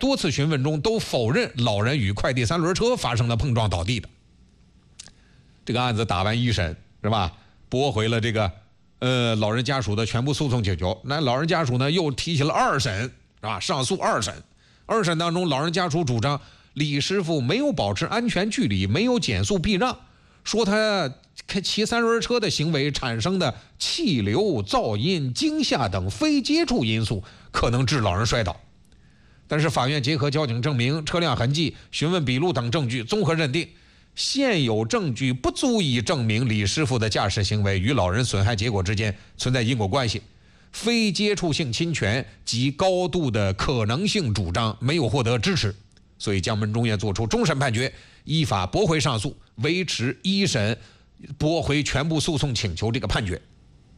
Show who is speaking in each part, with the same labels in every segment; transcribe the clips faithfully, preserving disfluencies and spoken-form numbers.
Speaker 1: 多次询问中都否认老人与快递三轮车发生了碰撞倒地的。这个案子打完一审是吧，驳回了这个呃老人家属的全部诉讼请求。那老人家属呢又提起了二审是吧，上诉二审。二审当中，老人家属主张李师傅没有保持安全距离，没有减速避让，说他开骑三轮车的行为产生的气流、噪音、惊吓等非接触因素可能致老人摔倒。但是法院结合交警证明、车辆痕迹、询问笔录等证据，综合认定现有证据不足以证明李师傅的驾驶行为与老人损害结果之间存在因果关系，非接触性侵权及高度的可能性主张没有获得支持，所以江门中院作出终审判决，依法驳回上诉，维持一审驳回全部诉讼请求这个判决。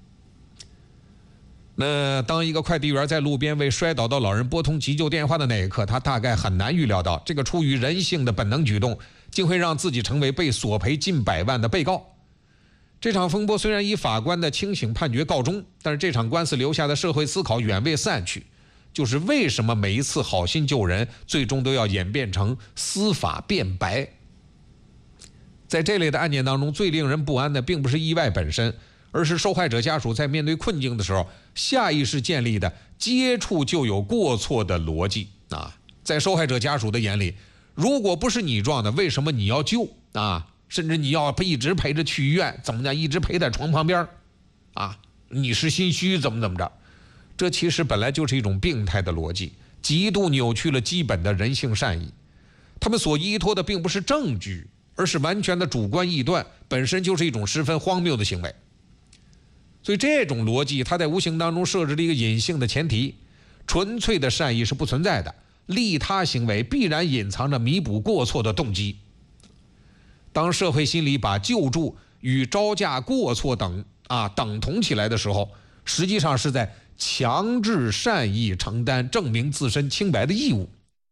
Speaker 1: 那当一个快递员在路边为摔倒的老人拨通急救电话的那一刻，他大概很难预料到，这个出于人性的本能举动，竟会让自己成为被索赔近百万的被告。这场风波虽然以法官的清醒判决告终，但是这场官司留下的社会思考远未散去，就是为什么每一次好心救人，最终都要演变成司法辩白。在这类的案件当中，最令人不安的并不是意外本身，而是受害者家属在面对困境的时候，下意识建立的接触就有过错的逻辑啊。在受害者家属的眼里，如果不是你撞的，为什么你要救啊？甚至你要一直陪着去医院，怎么讲？一直陪在床旁边啊？你是心虚，怎么怎么着？这其实本来就是一种病态的逻辑，极度扭曲了基本的人性善意。他们所依托的并不是证据，而是完全的主观臆断，本身就是一种十分荒谬的行为。所以这种逻辑，它在无形当中设置了一个隐性的前提：纯粹的善意是不存在的，利他行为必然隐藏着弥补过错的动机。当社会心理把救助与招架过错等啊等同起来的时候，实际上是在强制善意承担证明自身清白的义务。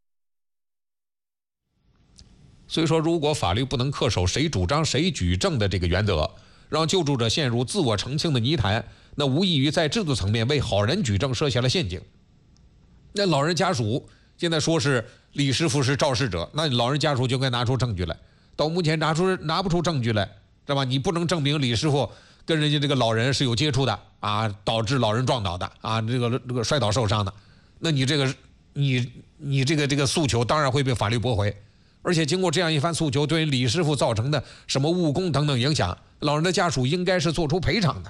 Speaker 1: 所以说，如果法律不能恪守谁主张谁举证的这个原则，让救助者陷入自我澄清的泥潭，那无异于在制度层面为好人举证设下了陷阱。那老人家属现在说是李师傅是肇事者，那老人家属就该拿出证据来。到目前拿出拿不出证据来，知道吧？你不能证明李师傅跟人家这个老人是有接触的啊，导致老人撞倒的啊，这个这个摔倒受伤的，那你这个你你这个这个诉求当然会被法律驳回。而且经过这样一番诉求，对于李师傅造成的什么误工等等影响，老人的家属应该是做出赔偿的。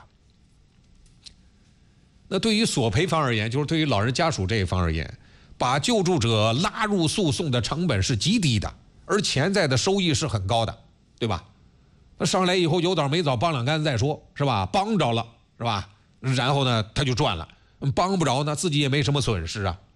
Speaker 1: 那对于索赔方而言，就是对于老人家属这一方而言，把救助者拉入诉讼的成本是极低的，而潜在的收益是很高的，对吧？那上来以后有枣没枣帮两竿子再说，是吧？帮着了，是吧？然后呢他就赚了，帮不着呢自己也没什么损失啊。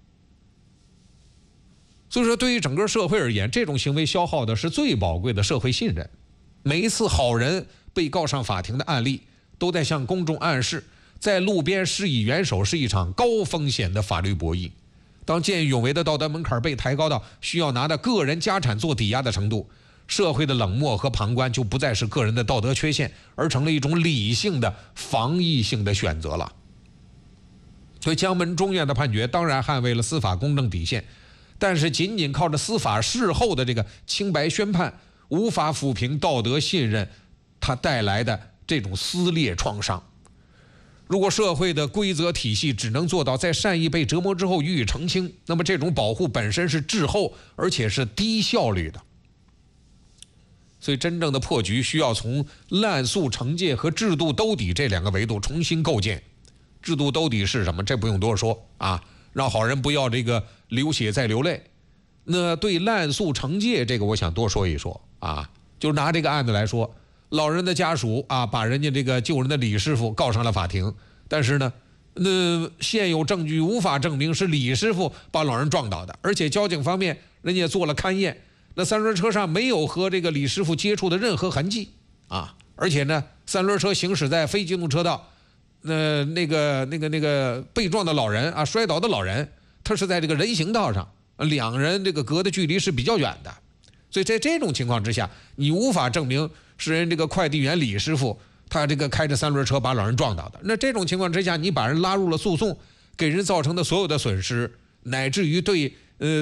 Speaker 1: 所以说，对于整个社会而言，这种行为消耗的是最宝贵的社会信任。每一次好人被告上法庭的案例，都在向公众暗示，在路边施以援手是一场高风险的法律博弈。当见义勇为的道德门槛被抬高到需要拿的个人家产做抵押的程度，社会的冷漠和旁观就不再是个人的道德缺陷，而成了一种理性的防御性的选择了。所以江门中院的判决当然捍卫了司法公正底线，但是仅仅靠着司法事后的这个清白宣判，无法抚平道德信任它带来的这种撕裂创伤。如果社会的规则体系只能做到在善意被折磨之后予以澄清，那么这种保护本身是滞后而且是低效率的。所以真正的破局需要从滥诉惩戒和制度兜底这两个维度重新构建。制度兜底是什么？这不用多说啊，让好人不要这个流血再流泪。那对滥诉惩戒这个我想多说一说啊，就拿这个案子来说，老人的家属啊把人家这个救人的李师傅告上了法庭，但是呢那现有证据无法证明是李师傅把老人撞倒的，而且交警方面人家做了勘验，那三轮车上没有和这个李师傅接触的任何痕迹啊，而且呢三轮车行驶在非机动车道，那那个那个那个被撞的老人啊，摔倒的老人，他是在这个人行道上，两人这个隔的距离是比较远的，所以在这种情况之下，你无法证明是人这个快递员李师傅他这个开着三轮车把老人撞倒的。那这种情况之下，你把人拉入了诉讼，给人造成的所有的损失，乃至于对